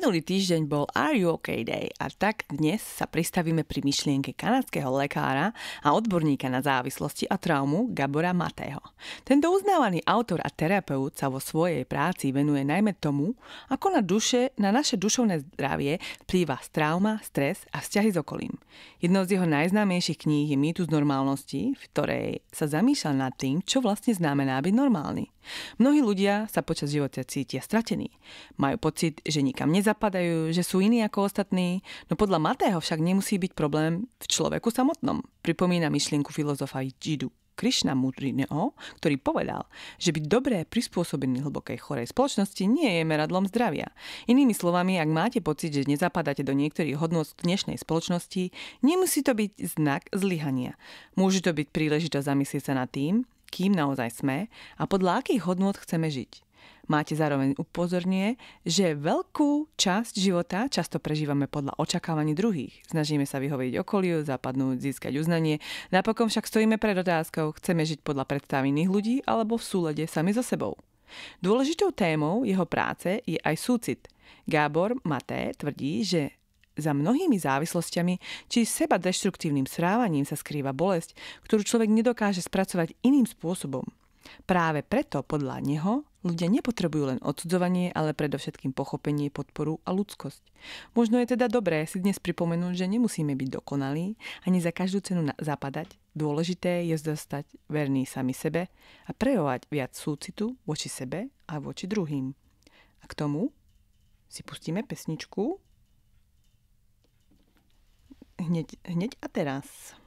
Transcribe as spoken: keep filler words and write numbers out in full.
Minulý týždeň bol Are You OK Day a tak dnes sa pristavíme pri myšlienke kanadského lekára a odborníka na závislosti a traumu Gabora Mateho. Tento uznávaný autor a terapeut sa vo svojej práci venuje najmä tomu, ako na, duše, na naše duševné zdravie vplýva trauma, stres a vzťahy s okolím. Jednou z jeho najznámejších kníh je Mýtus normálnosti, v ktorej sa zamýšľa nad tým, čo vlastne znamená byť normálny. Mnohí ľudia sa počas života cítia stratení. Majú pocit, že nikam nezapadajú, že sú iní ako ostatní, no podľa Matého však nemusí byť problém v človeku samotnom. Pripomína myšlienku filozofa Jiddu Krishnamurtiho, ktorý povedal, že byť dobré prispôsobený hlbokej chorej spoločnosti nie je meradlom zdravia. Inými slovami, ak máte pocit, že nezapadáte do niektorých hodnôt dnešnej spoločnosti, nemusí to byť znak zlyhania. Môže to byť príležitosť zamyslieť sa nad tým, kým naozaj sme a podľa akých hodnôt chceme žiť. Máte zároveň upozornie, že veľkú časť života často prežívame podľa očakávaní druhých. Snažíme sa vyhovieť okoliu, zapadnúť, získať uznanie. Napokon však stojíme pred otázkou, chceme žiť podľa predstav iných ľudí alebo v súlade sami so sebou. Dôležitou témou jeho práce je aj súcit. Gábor Mate tvrdí, že za mnohými závislostiami či seba deštruktívnym správaním sa skrýva bolesť, ktorú človek nedokáže spracovať iným spôsobom. Práve preto podľa neho ľudia nepotrebujú len odsudzovanie, ale predovšetkým pochopenie, podporu a ľudskosť. Možno je teda dobré si dnes pripomenúť, že nemusíme byť dokonalí ani za každú cenu zapadať. Dôležité je zostať verný sami sebe a prejavovať viac súcitu voči sebe a voči druhým. A k tomu si pustíme pesničku Hneď, hneď a teraz.